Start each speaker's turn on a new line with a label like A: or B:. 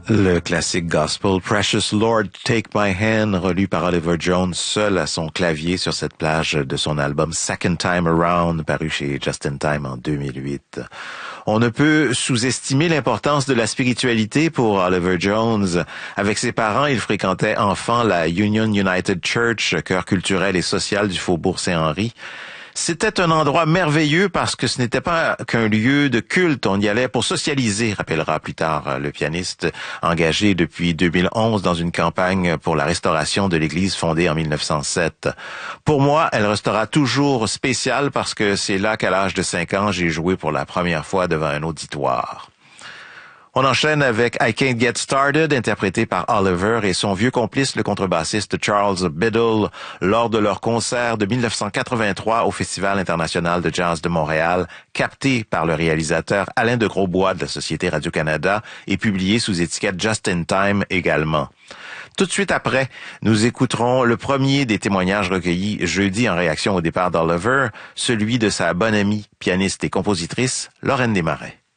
A: Le classique gospel Precious Lord, Take My Hand, relu par Oliver Jones seul à son clavier sur cette plage de son album Second Time Around, paru chez Just in Time en 2008. On ne peut sous-estimer l'importance de la spiritualité pour Oliver Jones. Avec ses parents, il fréquentait enfant la Union United Church, cœur culturel et social du Faubourg Saint-Henri. C'était un endroit merveilleux parce que ce n'était pas qu'un lieu de culte. On y allait pour socialiser, rappellera plus tard le pianiste, engagé depuis 2011 dans une campagne pour la restauration de l'église fondée en 1907. Pour moi, elle restera toujours spéciale parce que c'est là qu'à l'âge de 5 ans, j'ai joué pour la première fois devant un auditoire. On enchaîne avec I Can't Get Started, interprété par Oliver et son vieux complice, le contrebassiste Charles Biddle, lors de leur concert de 1983 au Festival international de jazz de Montréal, capté par le réalisateur Alain de Grosbois de la Société Radio-Canada et publié sous étiquette Just in Time également. Tout de suite après, nous écouterons le premier des témoignages recueillis jeudi en réaction au départ d'Oliver, celui de sa bonne amie, pianiste et compositrice, Lorraine Desmarais.